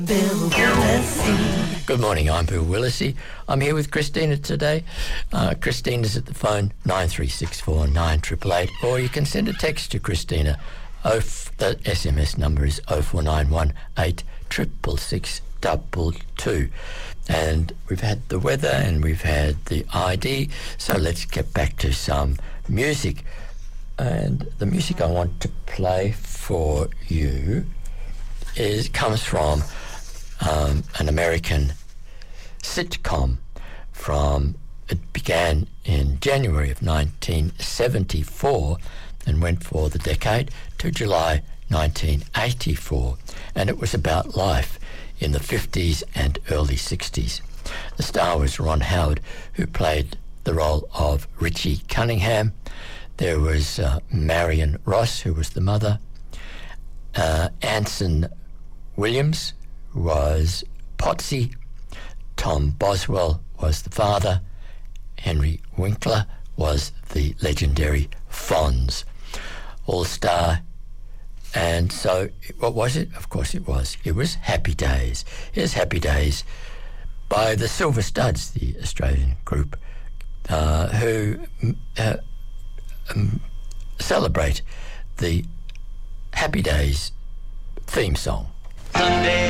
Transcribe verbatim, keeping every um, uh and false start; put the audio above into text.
Bill Willacy. Good morning, I'm Bill Willacy. I'm here with Christina today. Uh, Christina's at the phone, nine three six four nine eight eight eight, or you can send a text to Christina. Oh, the S M S number is oh four nine one eight triple six double two. And we've had the weather and we've had the I D, so let's get back to some music. And the music I want to play for you is comes from um, an American sitcom from it began in January of nineteen seventy-four and went for the decade to July nineteen eighty-four, and it was about life in the fifties and early sixties. The star was Ron Howard, who played the role of Richie Cunningham. There was uh, Marion Ross, who was the mother. Uh, Anson Williams was Potsy. Tom Boswell was the father. Henry Winkler was the legendary Fonz. All-star. And so, what was it? Of course it was. It was Happy Days. Here's Happy Days by the Silver Studs, the Australian group, uh, who uh, um, celebrate the Happy Days theme song. Sunday.